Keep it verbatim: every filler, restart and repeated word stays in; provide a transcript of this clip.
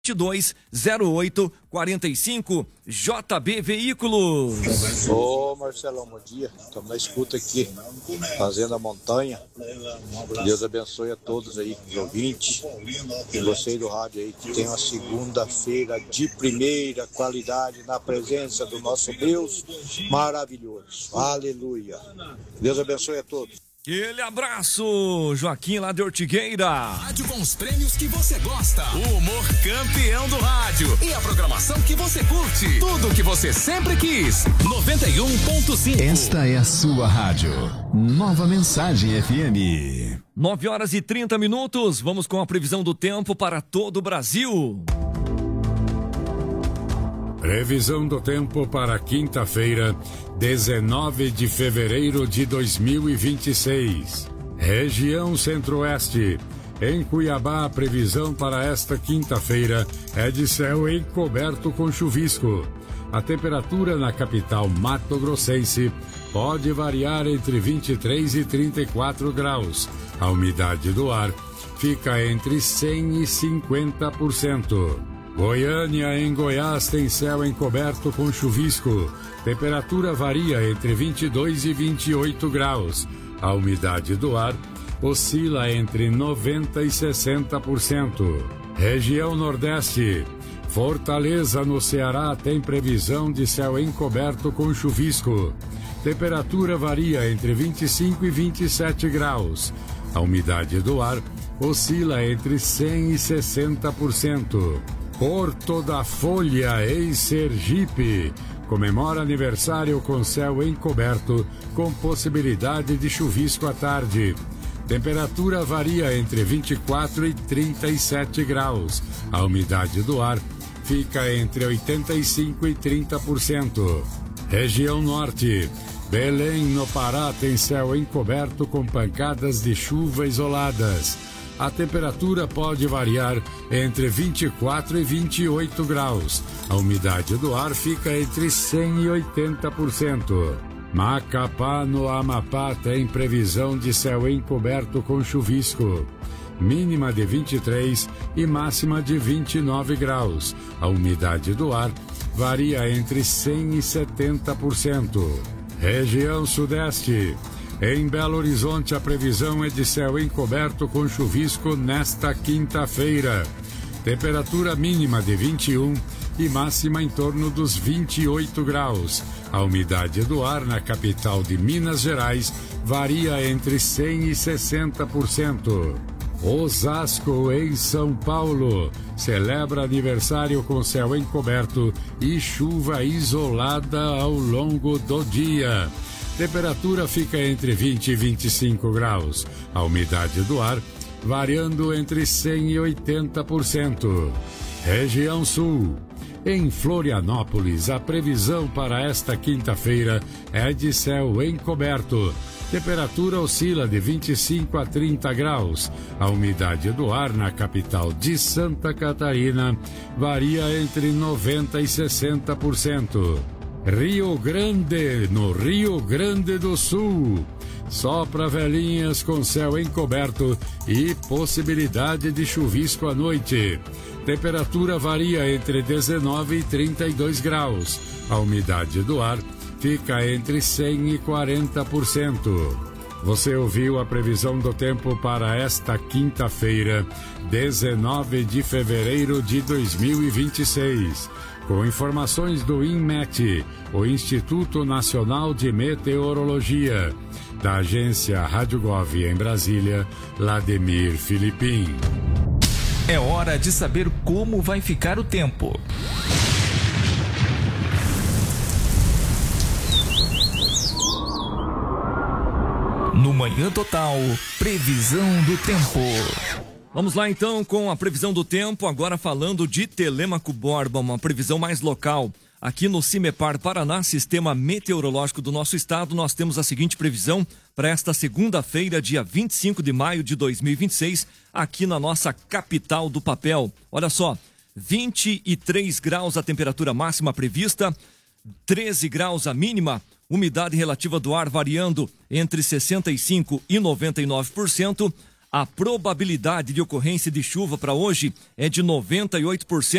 dois zero oito quatro cinco. J B Veículos. Ô Marcelão, bom dia. Estamos na escuta aqui, Fazenda Montanha. Deus abençoe a todos aí, os ouvintes, e você do rádio aí, que tem uma segunda-feira de primeira qualidade na presença do nosso Deus maravilhoso. Aleluia. Deus abençoe a todos. Aquele abraço, Joaquim lá de Ortigueira. Rádio com os prêmios que você gosta. O humor campeão do rádio. E a programação que você curte. Tudo que você sempre quis. noventa e um ponto cinco. Esta é a sua rádio. Nova Mensagem F M. nove horas e trinta minutos. Vamos com a previsão do tempo para todo o Brasil. Previsão do tempo para quinta-feira, dezenove de fevereiro de dois mil e vinte e seis. Região Centro-Oeste. Em Cuiabá, a previsão para esta quinta-feira é de céu encoberto com chuvisco. A temperatura na capital mato-grossense pode variar entre vinte e três e trinta e quatro graus. A umidade do ar fica entre cem e cinquenta por cento. Goiânia, em Goiás, tem céu encoberto com chuvisco. Temperatura varia entre vinte e dois e vinte e oito graus. A umidade do ar oscila entre noventa e sessenta por cento. Região Nordeste. Fortaleza, no Ceará, tem previsão de céu encoberto com chuvisco. Temperatura varia entre vinte e cinco e vinte e sete graus. A umidade do ar oscila entre cem e sessenta por cento. Porto da Folha, em Sergipe, comemora aniversário com céu encoberto, com possibilidade de chuvisco à tarde. Temperatura varia entre vinte e quatro e trinta e sete graus. A umidade do ar fica entre oitenta e cinco e trinta por cento. Região Norte. Belém, no Pará, tem céu encoberto com pancadas de chuva isoladas. A temperatura pode variar entre vinte e quatro e vinte e oito graus. A umidade do ar fica entre cem e oitenta por cento. Macapá, no Amapá, tem previsão de céu encoberto com chuvisco. Mínima de vinte e três e máxima de vinte e nove graus. A umidade do ar varia entre cem e setenta por cento. Região Sudeste. Em Belo Horizonte, a previsão é de céu encoberto com chuvisco nesta quinta-feira. Temperatura mínima de vinte e um e máxima em torno dos vinte e oito graus. A umidade do ar na capital de Minas Gerais varia entre cem e sessenta por cento. Osasco, em São Paulo, celebra aniversário com céu encoberto e chuva isolada ao longo do dia. Temperatura fica entre vinte e vinte e cinco graus. A umidade do ar variando entre cem e oitenta por cento. Região Sul. Em Florianópolis, a previsão para esta quinta-feira é de céu encoberto. Temperatura oscila de vinte e cinco a trinta graus. A umidade do ar na capital de Santa Catarina varia entre noventa e sessenta por cento. Rio Grande, no Rio Grande do Sul. Sopra velhinhas com céu encoberto e possibilidade de chuvisco à noite. Temperatura varia entre dezenove e trinta e dois graus. A umidade do ar fica entre cem e quarenta por cento. Você ouviu a previsão do tempo para esta quinta-feira, dezenove de fevereiro de dois mil e vinte e seis. Com informações do INMET, o Instituto Nacional de Meteorologia. Da agência Rádio Gov em Brasília, Lademir Filipim. É hora de saber como vai ficar o tempo. No Manhã Total, previsão do tempo. Vamos lá então com a previsão do tempo, agora falando de Telêmaco Borba, uma previsão mais local. Aqui no CIMEPAR Paraná, Sistema Meteorológico do nosso estado, nós temos a seguinte previsão para esta segunda-feira, dia vinte e cinco de maio de dois mil e vinte e seis, aqui na nossa capital do papel. Olha só, vinte e três graus a temperatura máxima prevista, treze graus a mínima, umidade relativa do ar variando entre sessenta e cinco por cento e noventa e nove por cento. A probabilidade de ocorrência de chuva para hoje é de noventa e oito por cento.